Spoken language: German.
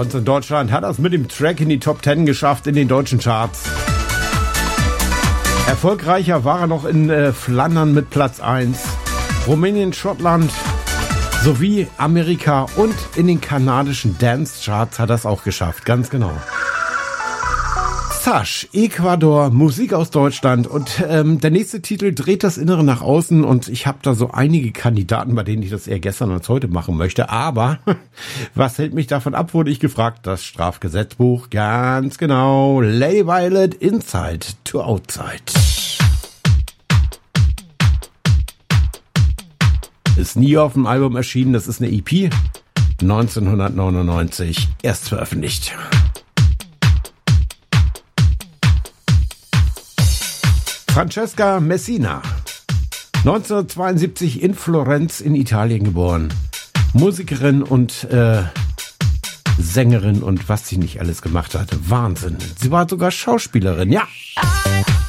uns in Deutschland hat er es mit dem Track in die Top 10 geschafft in den deutschen Charts. Erfolgreicher war er noch in Flandern mit Platz 1, Rumänien, Schottland sowie Amerika und in den kanadischen Dance-Charts hat er es auch geschafft, ganz genau. Sash, Ecuador, Musik aus Deutschland und der nächste Titel dreht das Innere nach außen und ich habe da so einige Kandidaten, bei denen ich das eher gestern als heute machen möchte, aber was hält mich davon ab, wurde ich gefragt, das Strafgesetzbuch, ganz genau, Lady Violet, Inside to Outside. Ist nie auf dem Album erschienen, das ist eine EP, 1999 erst veröffentlicht. Francesca Messina, 1972 in Florenz in Italien geboren. Musikerin und Sängerin und was sie nicht alles gemacht hat. Wahnsinn. Sie war sogar Schauspielerin, ja.